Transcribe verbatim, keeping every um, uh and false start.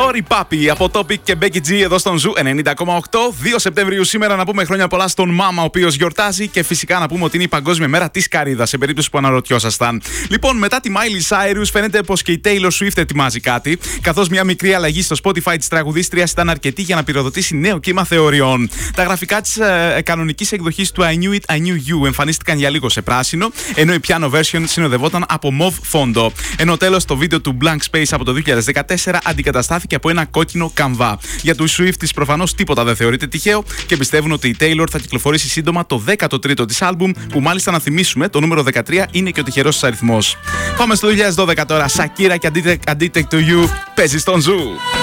Sorry Papi από Topic και Becky G εδώ στον Ζου ενενήντα κόμμα οκτώ. δύο Σεπτεμβρίου σήμερα να πούμε χρόνια πολλά στον Μάμα, ο οποίος γιορτάζει, και φυσικά να πούμε ότι είναι η Παγκόσμια Μέρα της Καρύδας, σε περίπτωση που αναρωτιόσασταν. Λοιπόν, μετά τη Miley Cyrus, φαίνεται πως και η Taylor Swift ετοιμάζει κάτι, καθώς μια μικρή αλλαγή στο Spotify της τραγουδίστριας ήταν αρκετή για να πυροδοτήσει νέο κύμα θεωριών. Τα γραφικά της ε, κανονικής εκδοχής του I Knew It, I Knew You εμφανίστηκαν για λίγο σε πράσινο, ενώ η piano version συνοδευόταν από mauve φόντο. Ενώ τέλος το βίντεο του Blank Space από το δύο χιλιάδες δεκατέσσερα αντικαταστάθηκε από ένα κόκκινο καμβά. Για τους Swifties προφανώς τίποτα δεν θεωρείται τυχαίο και πιστεύουν ότι η Taylor θα κυκλοφορήσει σύντομα το δέκατο τρίτο της άλμπουμ, που μάλιστα να θυμίσουμε το νούμερο δεκατρία είναι και ο τυχερός της αριθμός. Πάμε στο δύο χιλιάδες δώδεκα τώρα. Shakira και Addicted to You παίζει στον Ζου.